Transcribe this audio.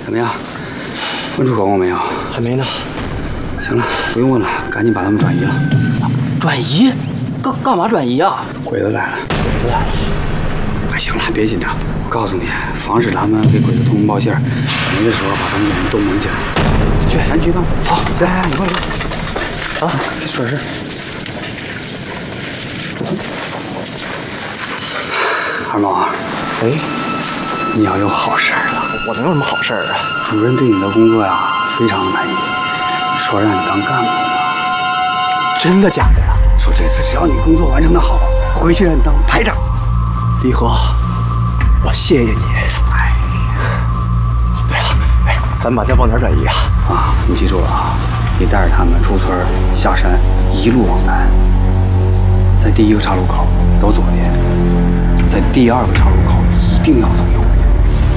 怎么样？问出口供没有？ 还没呢。 行了，不用问了，赶紧把他们转移了。 转移？干嘛转移啊？ 鬼子来了！ 鬼子来了！ 哎，行了，别紧张。我告诉你，防止他们给鬼子通风报信，转移的时候把他们俩人都蒙起来。去，咱去吧。好，来，你快快。啊，说点事。二毛， 哎， 你要有好事儿了。 我能有什么好事儿啊？ 主任对你的工作呀非常的满意，说让你当干部呢。 真的假的呀？ 说这次只要你工作完成的好，回去让你当排长。 李和，我谢谢你。哎，对了，哎，咱把这往哪儿转移啊？ 啊，你记住了啊，你带着他们出村下山，一路往南，在第一个岔路口走左边，在第二个岔路口一定要走